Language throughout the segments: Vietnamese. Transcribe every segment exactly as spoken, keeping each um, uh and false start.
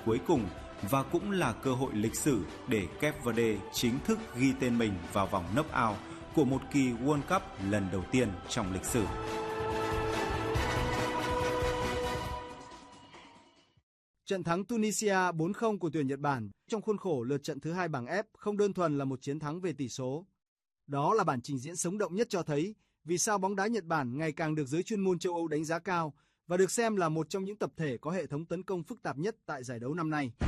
cuối cùng và cũng là cơ hội lịch sử để Cape Verde chính thức ghi tên mình vào vòng knock-out của một kỳ World Cup lần đầu tiên trong lịch sử. Trận thắng Tunisia bốn không của tuyển Nhật Bản trong khuôn khổ lượt trận thứ hai bảng F không đơn thuần là một chiến thắng về tỷ số. Đó là bản trình diễn sống động nhất cho thấy vì sao bóng đá Nhật Bản ngày càng được giới chuyên môn châu Âu đánh giá cao và được xem là một trong những tập thể có hệ thống tấn công phức tạp nhất tại giải đấu năm nay.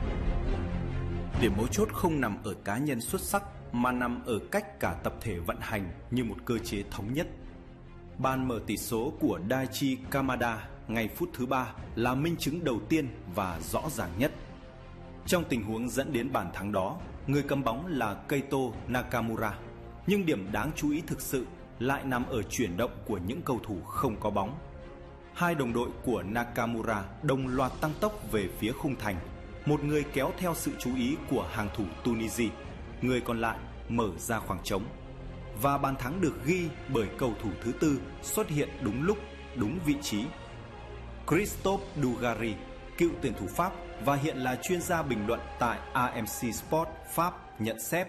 Điểm mấu chốt không nằm ở cá nhân xuất sắc mà nằm ở cách cả tập thể vận hành như một cơ chế thống nhất. Bàn mở tỷ số của Daichi Kamada ngay phút thứ ba là minh chứng đầu tiên và rõ ràng nhất. Trong tình huống dẫn đến bàn thắng đó, người cầm bóng là Keito Nakamura. Nhưng điểm đáng chú ý thực sự lại nằm ở chuyển động của những cầu thủ không có bóng. Hai đồng đội của Nakamura đồng loạt tăng tốc về phía khung thành. Một người kéo theo sự chú ý của hàng thủ Tunisia, người còn lại mở ra khoảng trống. Và bàn thắng được ghi bởi cầu thủ thứ tư xuất hiện đúng lúc, đúng vị trí. Christophe Dugarry, cựu tuyển thủ Pháp và hiện là chuyên gia bình luận tại a em xê Sport Pháp nhận xét: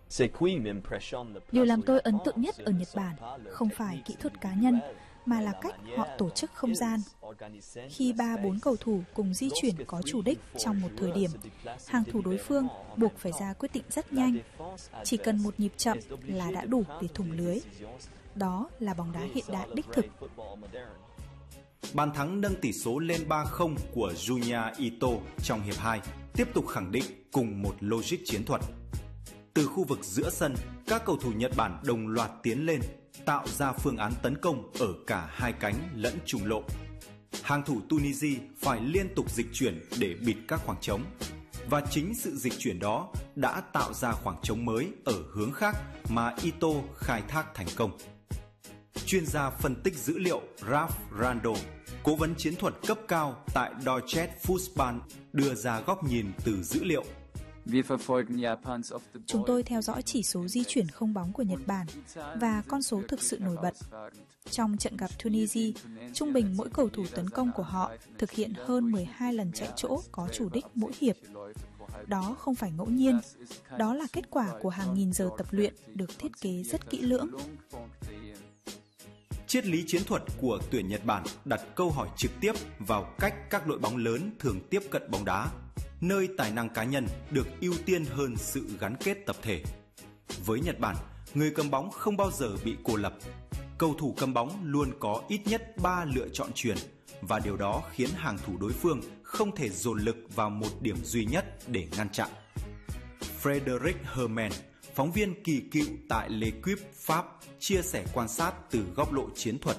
Điều làm tôi ấn tượng nhất ở Nhật Bản không phải kỹ thuật cá nhân, mà là cách họ tổ chức không gian. Khi ba bốn cầu thủ cùng di chuyển có chủ đích trong một thời điểm, hàng thủ đối phương buộc phải ra quyết định rất nhanh. Chỉ cần một nhịp chậm là đã đủ để thủng lưới. Đó là bóng đá hiện đại đích thực. Bàn thắng nâng tỷ số lên ba không của Junya Ito trong hiệp hai tiếp tục khẳng định cùng một logic chiến thuật. Từ khu vực giữa sân, các cầu thủ Nhật Bản đồng loạt tiến lên, tạo ra phương án tấn công ở cả hai cánh lẫn trung lộ. Hàng thủ Tunisia phải liên tục dịch chuyển để bịt các khoảng trống. Và chính sự dịch chuyển đó đã tạo ra khoảng trống mới ở hướng khác mà Ito khai thác thành công. Chuyên gia phân tích dữ liệu Ralph Randall, cố vấn chiến thuật cấp cao tại Deutsche Fußball, đưa ra góc nhìn từ dữ liệu. Chúng tôi theo dõi chỉ số di chuyển không bóng của Nhật Bản và con số thực sự nổi bật. Trong trận gặp Tunisia, trung bình mỗi cầu thủ tấn công của họ thực hiện hơn mười hai lần chạy chỗ có chủ đích mỗi hiệp. Đó không phải ngẫu nhiên, đó là kết quả của hàng nghìn giờ tập luyện được thiết kế rất kỹ lưỡng. Triết lý chiến thuật của tuyển Nhật Bản đặt câu hỏi trực tiếp vào cách các đội bóng lớn thường tiếp cận bóng đá, nơi tài năng cá nhân được ưu tiên hơn sự gắn kết tập thể. Với Nhật Bản, người cầm bóng không bao giờ bị cô lập. Cầu thủ cầm bóng luôn có ít nhất ba lựa chọn chuyền và điều đó khiến hàng thủ đối phương không thể dồn lực vào một điểm duy nhất để ngăn chặn. Frédéric Herman, phóng viên kỳ cựu tại L'Équipe Pháp, chia sẻ quan sát từ góc độ chiến thuật.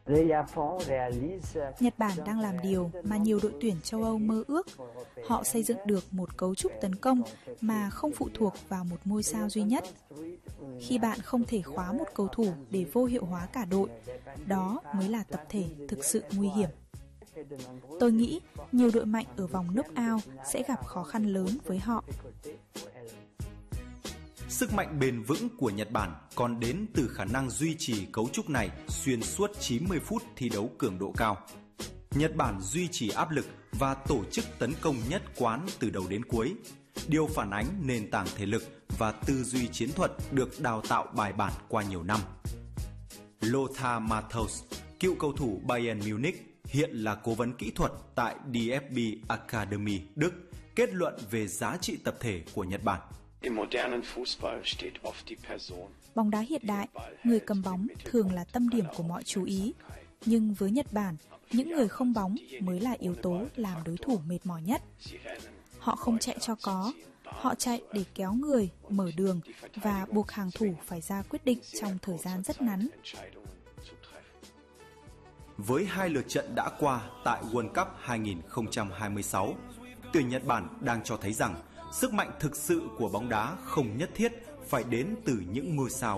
Nhật Bản đang làm điều mà nhiều đội tuyển châu Âu mơ ước. Họ xây dựng được một cấu trúc tấn công mà không phụ thuộc vào một ngôi sao duy nhất. Khi bạn không thể khóa một cầu thủ để vô hiệu hóa cả đội, đó mới là tập thể thực sự nguy hiểm. Tôi nghĩ nhiều đội mạnh ở vòng knock-out sẽ gặp khó khăn lớn với họ. Sức mạnh bền vững của Nhật Bản còn đến từ khả năng duy trì cấu trúc này xuyên suốt chín mươi phút thi đấu cường độ cao. Nhật Bản duy trì áp lực và tổ chức tấn công nhất quán từ đầu đến cuối. Điều phản ánh nền tảng thể lực và tư duy chiến thuật được đào tạo bài bản qua nhiều năm. Lothar Matthäus, cựu cầu thủ Bayern Munich, hiện là cố vấn kỹ thuật tại đê ép bê Academy, Đức, kết luận về giá trị tập thể của Nhật Bản. Bóng đá hiện đại, người cầm bóng thường là tâm điểm của mọi chú ý. Nhưng với Nhật Bản, những người không bóng mới là yếu tố làm đối thủ mệt mỏi nhất. Họ không chạy cho có, họ chạy để kéo người, mở đường và buộc hàng thủ phải ra quyết định trong thời gian rất ngắn. Với hai lượt trận đã qua tại World Cup hai không hai sáu, tuyển Nhật Bản đang cho thấy rằng sức mạnh thực sự của bóng đá không nhất thiết phải đến từ những ngôi sao